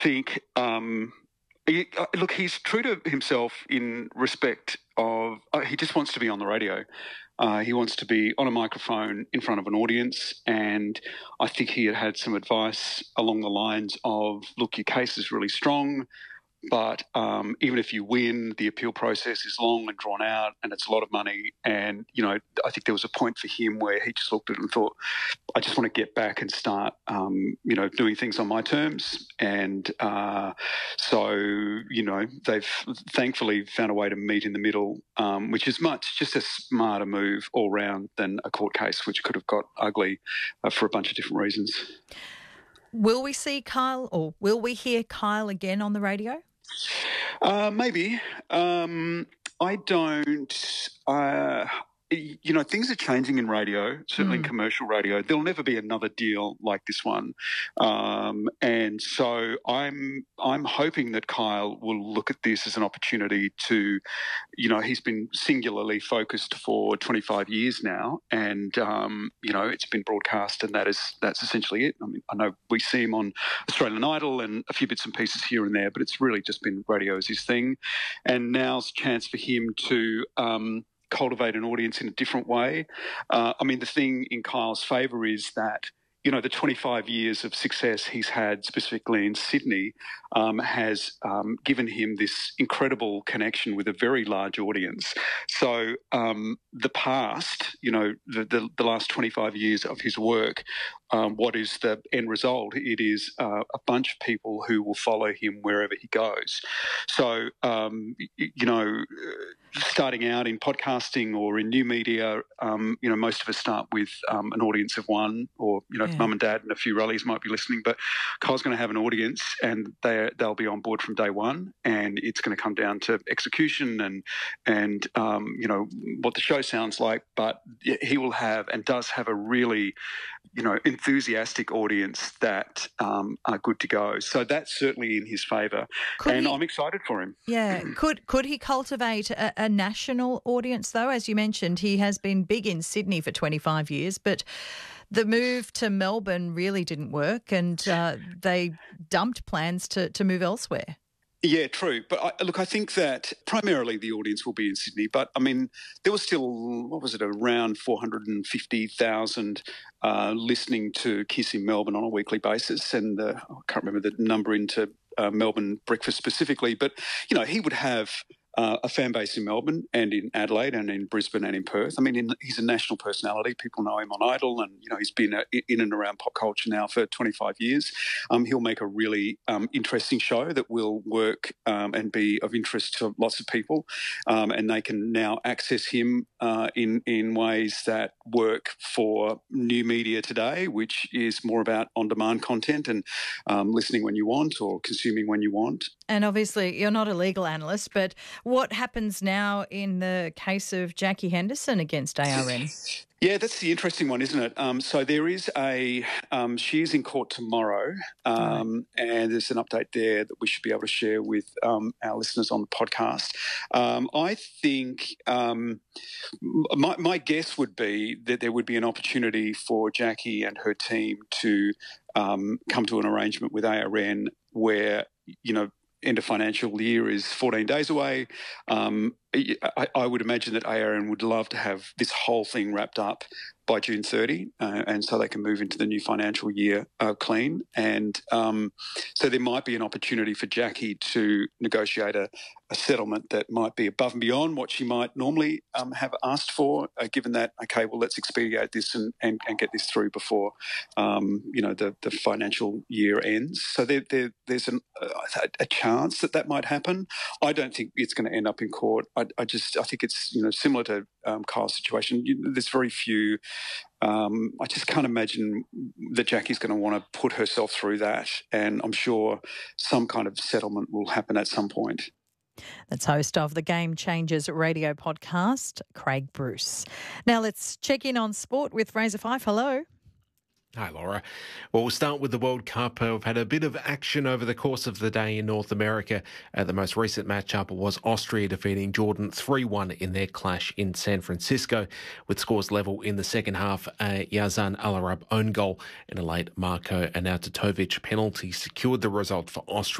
think, look, he's true to himself in respect of he just wants to be on the radio. He wants to be on a microphone in front of an audience, and I think he had some advice along the lines of, look, your case is really strong, but even if you win, the appeal process is long and drawn out and it's a lot of money. And, I think there was a point for him where he just looked at it and thought, I just want to get back and start, doing things on my terms. And they've thankfully found a way to meet in the middle, which is just a smarter move all round than a court case, which could have got ugly for a bunch of different reasons. Will we see Kyle, or will we hear Kyle again on the radio? Maybe. I don't. Things are changing in radio, certainly in commercial radio. There'll never be another deal like this one, and so I'm hoping that Kyle will look at this as an opportunity to, he's been singularly focused for 25 years now, and it's been broadcast, and that's essentially it. I mean, I know we see him on Australian Idol and a few bits and pieces here and there, but it's really just been radio as his thing, and now's a chance for him to cultivate an audience in a different way. The thing in Kyle's favour is that, the 25 years of success he's had specifically in Sydney has given him this incredible connection with a very large audience. So the past, the last 25 years of his work, what is the end result? It is a bunch of people who will follow him wherever he goes. So, starting out in podcasting or in new media, most of us start with an audience of one, or, mum and dad and a few rallies might be listening, but Kyle's going to have an audience, and they'll be on board from day one, and it's going to come down to execution and what the show sounds like, but he will have and does have a really, enthusiastic audience that are good to go. So that's certainly in his favour, and I'm excited for him. Yeah. Could he cultivate a national audience, though? As you mentioned, he has been big in Sydney for 25 years, but the move to Melbourne really didn't work, and they dumped plans to move elsewhere. Yeah, true. But I think that primarily the audience will be in Sydney. But, there was still, around 450,000 listening to KISS in Melbourne on a weekly basis. And I can't remember the number into Melbourne breakfast specifically. But, he would have a fan base in Melbourne and in Adelaide and in Brisbane and in Perth. He's a national personality. People know him on Idol, and, he's been in and around pop culture now for 25 years. He'll make a really interesting show that will work and be of interest to lots of people, and they can now access him in ways that work for new media today, which is more about on-demand content and listening when you want or consuming when you want. And obviously you're not a legal analyst, but what happens now in the case of Jackie Henderson against ARN? Yeah, that's the interesting one, isn't it? So there is she is in court tomorrow, and there's an update there that we should be able to share with our listeners on the podcast. I think my guess would be that there would be an opportunity for Jackie and her team to come to an arrangement with ARN where, end of financial year is 14 days away. I would imagine that ARN would love to have this whole thing wrapped up by June 30, and so they can move into the new financial year clean. And so there might be an opportunity for Jackie to negotiate a settlement that might be above and beyond what she might normally have asked for, given that, okay, well, let's expedite this and get this through before, the financial year ends. So there's a chance that might happen. I don't think it's going to end up in court. I think it's, similar to Kyle's situation. There's very few. I just can't imagine that Jackie's going to want to put herself through that, and I'm sure some kind of settlement will happen at some point. That's host of the Game Changers radio podcast, Craig Bruce. Now let's check in on sport with Razor Fife. Hello. Hi, Laura. Well, we'll start with the World Cup. We've had a bit of action over the course of the day in North America. The most recent matchup was Austria defeating Jordan 3-1 in their clash in San Francisco, with scores level in the second half. Yazan Al-Arab own goal and a late Marko Arnautovic penalty secured the result for Austria.